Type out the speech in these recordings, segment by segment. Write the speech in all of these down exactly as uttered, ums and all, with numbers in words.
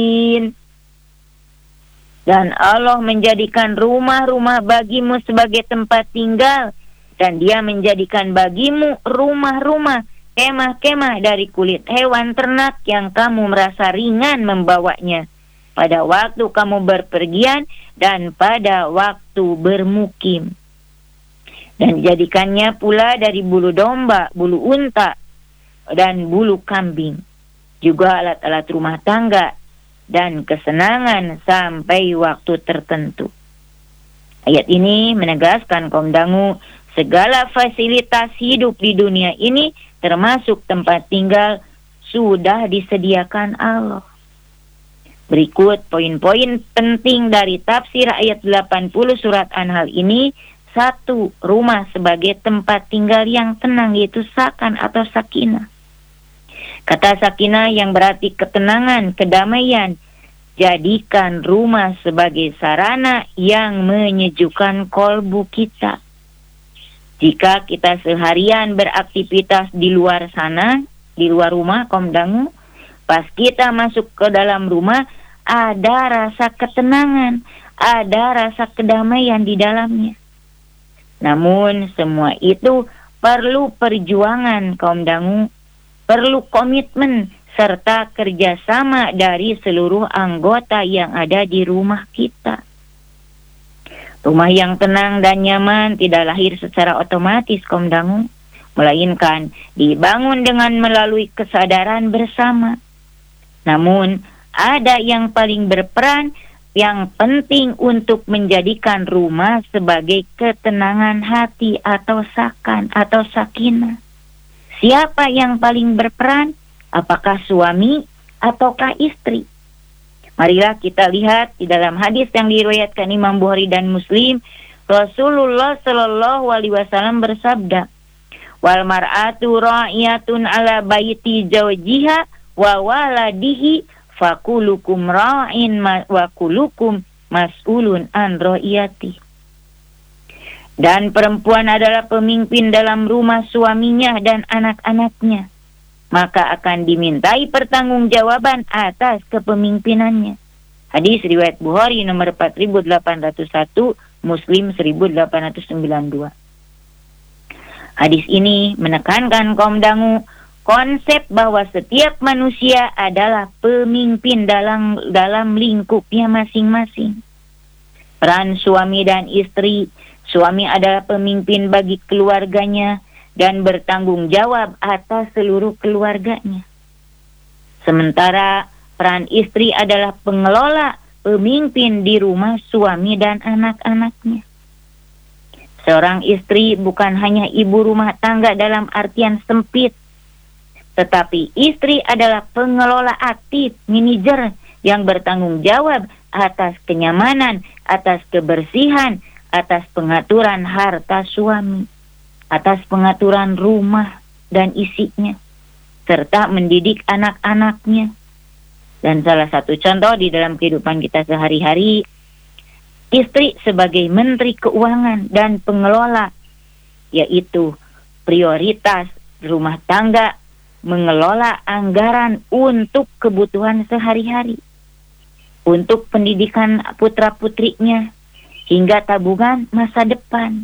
Dan Allah menjadikan rumah-rumah bagimu sebagai tempat tinggal, dan Dia menjadikan bagimu rumah-rumah, kemah-kemah dari kulit hewan ternak yang kamu merasa ringan membawanya pada waktu kamu berpergian dan pada waktu bermukim. Dan dijadikannya pula dari bulu domba, bulu unta, dan bulu kambing, juga alat-alat rumah tangga dan kesenangan sampai waktu tertentu. Ayat ini menegaskan kaum dangu, segala fasilitas hidup di dunia ini termasuk tempat tinggal sudah disediakan Allah. Berikut poin-poin penting dari tafsir ayat delapan puluh surat An-Nahl ini. Satu, rumah sebagai tempat tinggal yang tenang, yaitu sakan atau sakinah. Kata sakinah yang berarti ketenangan, kedamaian. Jadikan rumah sebagai sarana yang menyejukkan kolbu kita. Jika kita seharian beraktivitas di luar sana, di luar rumah, kaum dangu, pas kita masuk ke dalam rumah, ada rasa ketenangan, ada rasa kedamaian di dalamnya. Namun semua itu perlu perjuangan, kaum dangu, perlu komitmen serta kerjasama dari seluruh anggota yang ada di rumah kita. Rumah yang tenang dan nyaman tidak lahir secara otomatis, kaum dangu, melainkan dibangun dengan melalui kesadaran bersama. Namun ada yang paling berperan, yang penting untuk menjadikan rumah sebagai ketenangan hati atau sakan atau sakinah. Siapa yang paling berperan? Apakah suami ataukah istri? Marilah kita lihat di dalam hadis yang diriwayatkan Imam Bukhari dan Muslim, Rasulullah Shallallahu Alaihi Wasallam bersabda, "Wal mar'atu ra'iyatun ala baiti zawjiha wa waladihi, fakulukum ra'in wa kulukum mas'ulun an ra'iyati." Dan perempuan adalah pemimpin dalam rumah suaminya dan anak-anaknya, maka akan dimintai pertanggungjawaban atas kepemimpinannya. Hadis riwayat Bukhari nomor empat ribu delapan ratus satu, Muslim seribu delapan ratus sembilan puluh dua. Hadis ini menekankan kaum dangu konsep bahwa setiap manusia adalah pemimpin dalam dalam lingkupnya masing-masing. Peran suami dan istri, suami adalah pemimpin bagi keluarganya dan bertanggung jawab atas seluruh keluarganya. Sementara peran istri adalah pengelola, pemimpin di rumah suami dan anak-anaknya. Seorang istri bukan hanya ibu rumah tangga dalam artian sempit, tetapi istri adalah pengelola aktif, manajer yang bertanggung jawab atas kenyamanan, atas kebersihan, atas pengaturan harta suami, atas pengaturan rumah dan isinya, serta mendidik anak-anaknya. Dan salah satu contoh di dalam kehidupan kita sehari-hari, istri sebagai menteri keuangan dan pengelola, yaitu prioritas rumah tangga, mengelola anggaran untuk kebutuhan sehari-hari, untuk pendidikan putra-putrinya, hingga tabungan masa depan.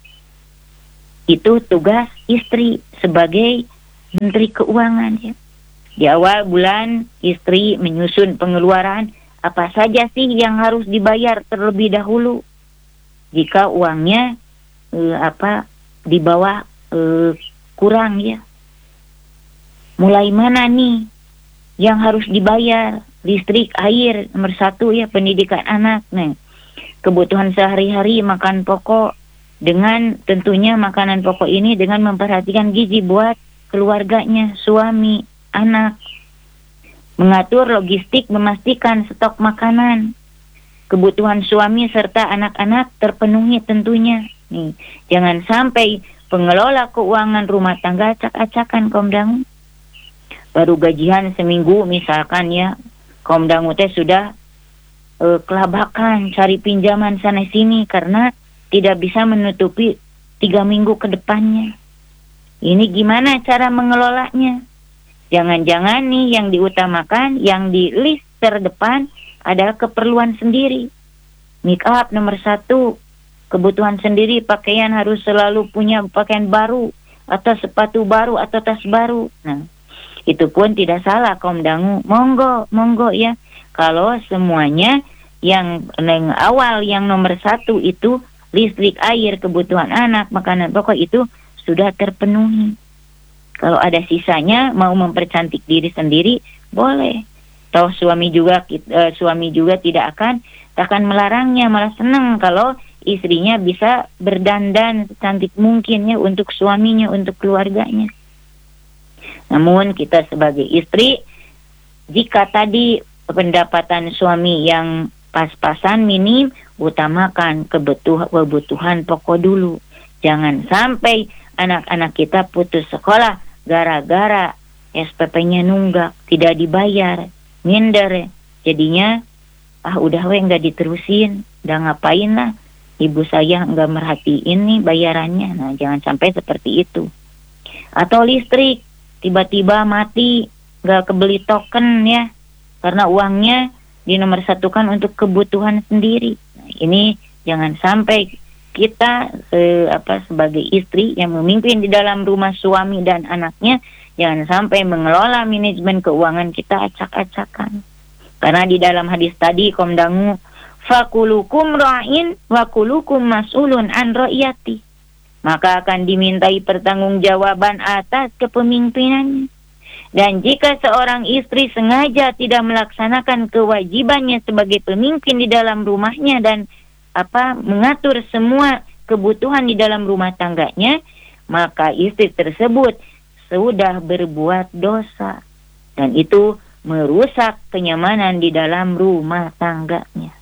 Itu tugas istri sebagai menteri keuangan, ya. Di awal bulan, istri menyusun pengeluaran apa saja sih yang harus dibayar terlebih dahulu. Jika uangnya eh, apa di bawah eh, kurang, ya. Mulai mana nih yang harus dibayar? Listrik, air, nomor satu, ya, pendidikan anak. Nah, kebutuhan sehari-hari, makan pokok, dengan tentunya makanan pokok ini dengan memperhatikan gizi buat keluarganya, suami, anak. Mengatur logistik, memastikan stok makanan, kebutuhan suami serta anak-anak terpenuhi tentunya. Nih, jangan sampai pengelola keuangan rumah tangga acak-acakan, kaum dangu. Baru gajian seminggu misalkan, ya, kaum dangu teh sudah e, kelabakan cari pinjaman sana sini karena tidak bisa menutupi tiga minggu ke depannya. Ini gimana cara mengelolanya? Jangan-jangan nih yang diutamakan, yang di list terdepan adalah keperluan sendiri. Make up nomor satu, kebutuhan sendiri, pakaian harus selalu punya pakaian baru, atau sepatu baru, atau tas baru. Nah, itu pun tidak salah kaum dangu, monggo, monggo ya. Kalau semuanya yang, yang awal, yang nomor satu itu listrik, air, kebutuhan anak, makanan pokok itu sudah terpenuhi. Kalau ada sisanya mau mempercantik diri sendiri, boleh. Toh suami juga uh, suami juga tidak akan takkan melarangnya, malah senang kalau istrinya bisa berdandan secantik mungkin ya untuk suaminya, untuk keluarganya. Namun kita sebagai istri, jika tadi pendapatan suami yang pas-pasan minim, utamakan kebutuhan, kebutuhan pokok dulu. Jangan sampai anak-anak kita putus sekolah gara-gara S P P-nya nunggak, tidak dibayar, minder. Jadinya, ah udah we nggak diterusin, udah ngapain lah, ibu saya nggak merhatiin nih bayarannya. Nah, jangan sampai seperti itu. Atau listrik, tiba-tiba mati, nggak kebeli token ya, karena uangnya dinomorsatukan untuk kebutuhan sendiri. Nah, ini jangan sampai kita eh, apa sebagai istri yang memimpin di dalam rumah suami dan anaknya, jangan sampai mengelola manajemen keuangan kita acak-acakan. Karena di dalam hadis tadi kaum dangu, fakulukum ra'in wa kulukum mas'ulun an ra'iyati, maka akan dimintai pertanggungjawaban atas kepemimpinannya. Dan jika seorang istri sengaja tidak melaksanakan kewajibannya sebagai pemimpin di dalam rumahnya dan apa mengatur semua kebutuhan di dalam rumah tangganya, maka istri tersebut sudah berbuat dosa, dan itu merusak kenyamanan di dalam rumah tangganya.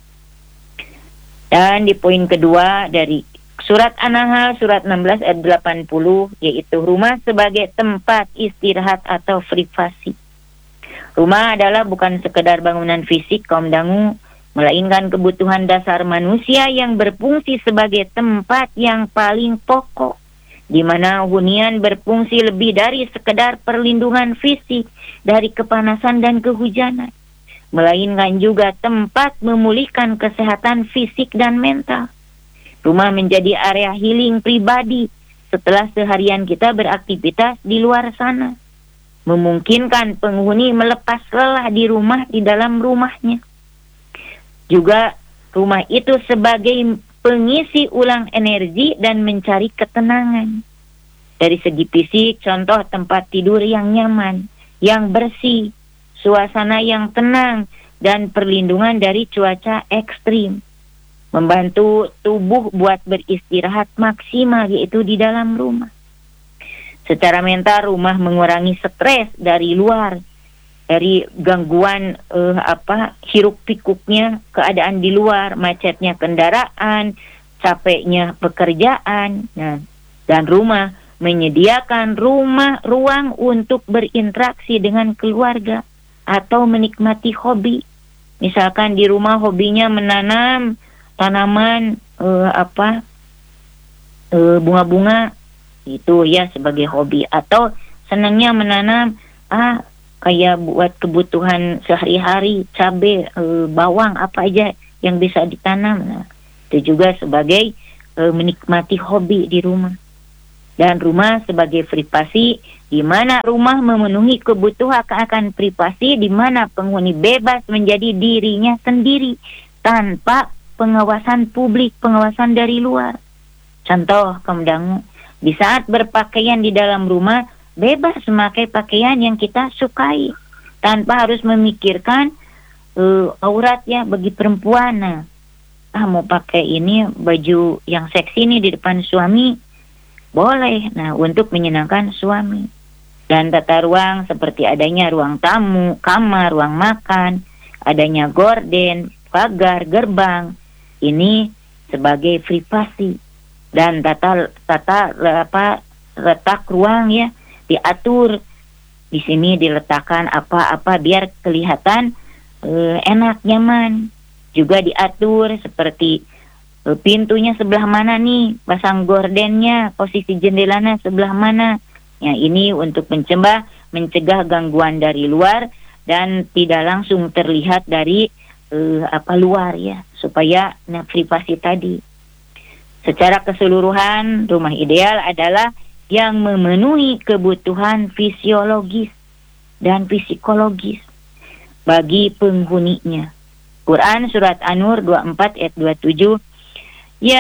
Dan di poin kedua dari surat An-Nahl surat enam belas ayat delapan puluh, yaitu rumah sebagai tempat istirahat atau privasi. Rumah adalah bukan sekedar bangunan fisik kaum dangu, melainkan kebutuhan dasar manusia yang berfungsi sebagai tempat yang paling pokok, di mana hunian berfungsi lebih dari sekedar perlindungan fisik dari kepanasan dan kehujanan, melainkan juga tempat memulihkan kesehatan fisik dan mental. Rumah menjadi area healing pribadi setelah seharian kita beraktivitas di luar sana, memungkinkan penghuni melepas lelah di rumah, di dalam rumahnya. Juga rumah itu sebagai pengisi ulang energi dan mencari ketenangan. Dari segi fisik, contoh tempat tidur yang nyaman, yang bersih, suasana yang tenang, dan perlindungan dari cuaca ekstrim. Membantu tubuh buat beristirahat maksimal, yaitu di dalam rumah. Secara mental, rumah mengurangi stres dari luar, dari gangguan uh, apa hiruk pikuknya keadaan di luar, macetnya kendaraan, capeknya pekerjaan. Nah, dan rumah menyediakan rumah ruang untuk berinteraksi dengan keluarga atau menikmati hobi. Misalkan di rumah hobinya menanam tanaman uh, apa uh, bunga-bunga, itu ya sebagai hobi, atau senangnya menanam ah kayak buat kebutuhan sehari-hari, cabai, e, bawang, apa aja yang bisa ditanam. Nah, itu juga sebagai e, menikmati hobi di rumah. Dan rumah sebagai privasi, di mana rumah memenuhi kebutuhan akan privasi, di mana penghuni bebas menjadi dirinya sendiri tanpa pengawasan publik, pengawasan dari luar. Contoh, kaum dangu, di saat berpakaian di dalam rumah, bebas memakai pakaian yang kita sukai tanpa harus memikirkan uh, aurat ya bagi perempuan. Nah, ah mau pakai ini baju yang seksi nih di depan suami, boleh. Nah, untuk menyenangkan suami. Dan tata ruang seperti adanya ruang tamu, kamar, ruang makan, adanya gorden, pagar, gerbang, ini sebagai privasi. Dan tata tata apa letak ruang ya diatur. Di sini diletakkan apa-apa biar kelihatan e, enak, nyaman. Juga diatur seperti e, pintunya sebelah mana nih, pasang gordennya, posisi jendelanya sebelah mana. Ya, ini untuk mencegah mencegah gangguan dari luar dan tidak langsung terlihat dari uh, apa luar ya, supaya nah, privasi tadi. Secara keseluruhan, rumah ideal adalah yang memenuhi kebutuhan fisiologis dan psikologis bagi penghuninya. Quran Surat An-Nur dua puluh empat ayat dua puluh tujuh